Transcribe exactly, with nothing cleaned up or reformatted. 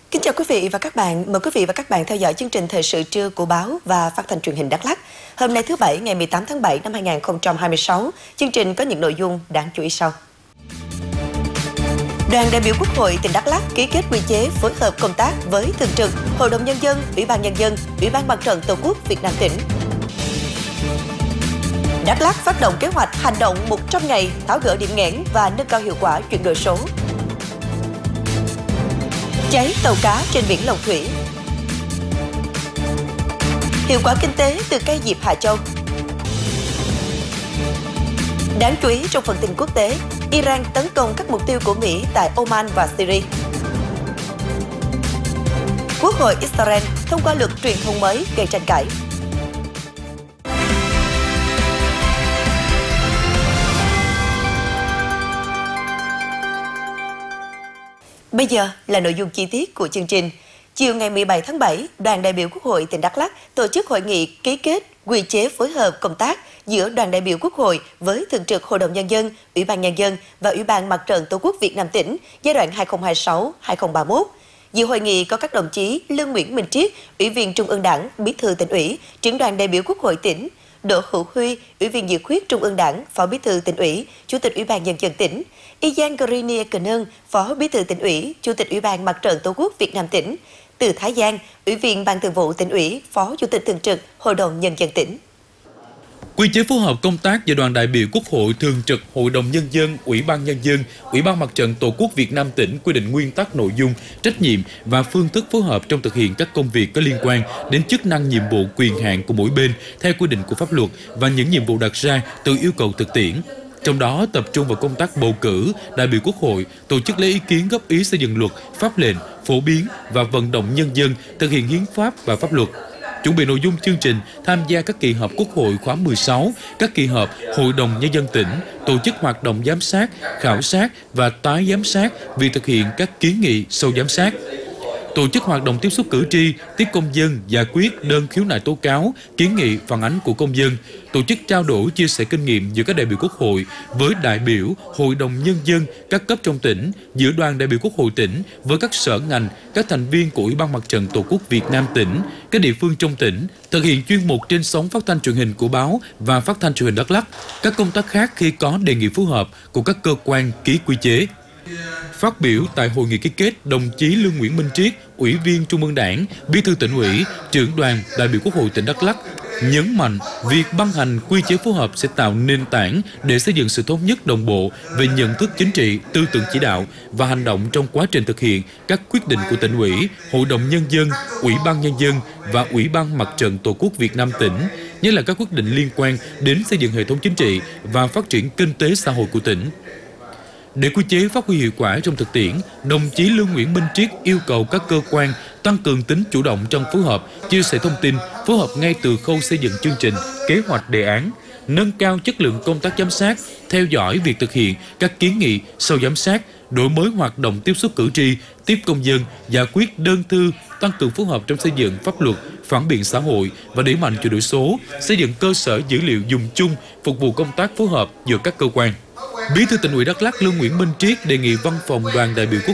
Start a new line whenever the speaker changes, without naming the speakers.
Kính chào quý vị và các bạn. Mời quý vị và các bạn theo dõi chương trình thời sự trưa của báo và phát thanh truyền hình Đắk Lắk. Hôm nay thứ Bảy ngày mười tám tháng bảy năm hai nghìn không trăm hai mươi sáu, chương trình có những nội dung đáng chú ý sau. Đoàn đại biểu Quốc hội tỉnh Đắk Lắk ký kết quy chế phối hợp công tác với Thường trực Hội đồng Nhân dân, Ủy ban Nhân dân, Ủy ban Mặt trận Tổ quốc Việt Nam tỉnh. Đắk Lắk phát động kế hoạch hành động một trăm ngày tháo gỡ điểm nghẽn và nâng cao hiệu quả chuyển đổi số. Cháy tàu cá trên biển Long Thủy. Hiệu quả kinh tế từ cây diệp Hà Châu. Đáng chú ý trong phần tin quốc tế, Iran tấn công các mục tiêu của Mỹ tại Oman và Syria. Quốc hội Israel thông qua luật truyền thông mới gây tranh cãi. Bây giờ là nội dung chi tiết của chương trình. Chiều ngày mười bảy tháng bảy, đoàn đại biểu Quốc hội tỉnh Đắk Lắk tổ chức hội nghị ký kết quy chế phối hợp công tác giữa đoàn đại biểu Quốc hội với Thường trực Hội đồng Nhân dân, Ủy ban Nhân dân và Ủy ban Mặt trận Tổ quốc Việt Nam tỉnh giai đoạn hai nghìn không trăm hai mươi sáu đến hai nghìn không trăm ba mươi mốt. Dự hội nghị có các đồng chí Lương Nguyễn Minh Triết, Ủy viên Trung ương Đảng, Bí thư Tỉnh ủy, Trưởng đoàn đại biểu Quốc hội tỉnh; Đỗ Hữu Huy, Ủy viên Dự khuyết Trung ương Đảng, Phó Bí thư Tỉnh ủy, Chủ tịch Ủy ban Nhân dân tỉnh; Ijan Grinier Cờ Nâng, Phó Bí thư Tỉnh ủy, Chủ tịch Ủy ban Mặt trận Tổ quốc Việt Nam tỉnh; Từ Thái Giang, Ủy viên Ban Thường vụ Tỉnh ủy, Phó Chủ tịch Thường trực Hội đồng Nhân dân tỉnh.
Quy chế phối hợp công tác giữa đoàn đại biểu Quốc hội, Thường trực Hội đồng Nhân dân, Ủy ban Nhân dân, Ủy ban Mặt trận Tổ quốc Việt Nam tỉnh quy định nguyên tắc, nội dung, trách nhiệm và phương thức phối hợp trong thực hiện các công việc có liên quan đến chức năng, nhiệm vụ, quyền hạn của mỗi bên theo quy định của pháp luật và những nhiệm vụ đặt ra từ yêu cầu thực tiễn. Trong đó tập trung vào công tác bầu cử đại biểu Quốc hội, tổ chức lấy ý kiến góp ý xây dựng luật, pháp lệnh, phổ biến và vận động nhân dân thực hiện hiến pháp và pháp luật. Chuẩn bị nội dung chương trình, tham gia các kỳ họp Quốc hội khóa mười sáu, các kỳ họp Hội đồng Nhân dân tỉnh, tổ chức hoạt động giám sát, khảo sát và tái giám sát việc thực hiện các kiến nghị sau giám sát. Tổ chức hoạt động tiếp xúc cử tri, tiếp công dân, giải quyết đơn khiếu nại tố cáo, kiến nghị phản ánh của công dân, tổ chức trao đổi chia sẻ kinh nghiệm giữa các đại biểu Quốc hội với đại biểu Hội đồng Nhân dân các cấp trong tỉnh, giữa đoàn đại biểu Quốc hội tỉnh với các sở ngành, các thành viên của Ủy ban Mặt trận Tổ quốc Việt Nam tỉnh, các địa phương trong tỉnh, thực hiện chuyên mục trên sóng phát thanh truyền hình của báo và phát thanh truyền hình Đắk Lắk, các công tác khác khi có đề nghị phối hợp của các cơ quan ký quy chế. Phát biểu tại hội nghị ký kết, đồng chí Lương Nguyễn Minh Triết, Ủy viên Trung ương Đảng, Bí thư Tỉnh ủy, Trưởng đoàn đại biểu Quốc hội tỉnh Đắk Lắk nhấn mạnh việc ban hành quy chế phối hợp sẽ tạo nền tảng để xây dựng sự thống nhất đồng bộ về nhận thức chính trị, tư tưởng chỉ đạo và hành động trong quá trình thực hiện các quyết định của Tỉnh ủy, Hội đồng Nhân dân, Ủy ban Nhân dân và Ủy ban Mặt trận Tổ quốc Việt Nam tỉnh, nhất là các quyết định liên quan đến xây dựng hệ thống chính trị và phát triển kinh tế xã hội của tỉnh. Để quy chế phát huy hiệu quả trong thực tiễn, đồng chí Lương Nguyễn Minh Triết yêu cầu các cơ quan tăng cường tính chủ động trong phối hợp, chia sẻ thông tin, phối hợp ngay từ khâu xây dựng chương trình, kế hoạch, đề án, nâng cao chất lượng công tác giám sát, theo dõi việc thực hiện các kiến nghị sau giám sát, đổi mới hoạt động tiếp xúc cử tri, tiếp công dân, giải quyết đơn thư, tăng cường phối hợp trong xây dựng pháp luật, phản biện xã hội và đẩy mạnh chuyển đổi số, xây dựng cơ sở dữ liệu dùng chung phục vụ công tác phối hợp giữa các cơ quan. Bí thư Tỉnh ủy Đắk Lắk Lương Nguyễn Minh Triết đề nghị Văn phòng Đoàn đại biểu Quốc